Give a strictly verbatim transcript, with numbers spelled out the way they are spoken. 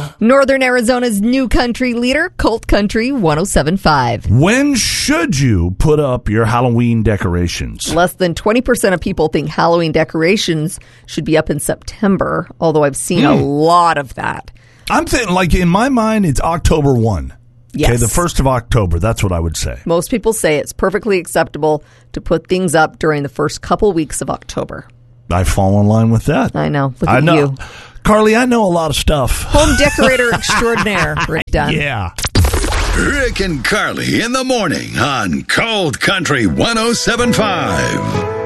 Northern Arizona's new country leader, Colt Country one oh seven point five. When should you put up your Halloween decorations? Less than twenty percent of people think Halloween decorations should be up in September, although I've seen mm. a lot of that. I'm thinking, like, in my mind, it's October first. Yes. Okay, the first of October. That's what I would say. Most people say it's perfectly acceptable to put things up during the first couple weeks of October. I fall in line with that. I know. Look I at know. you. Carly, I know a lot of stuff. Home decorator extraordinaire, Rick Dunn. Yeah. Rick and Carly in the morning on Cold Country one oh seven point five.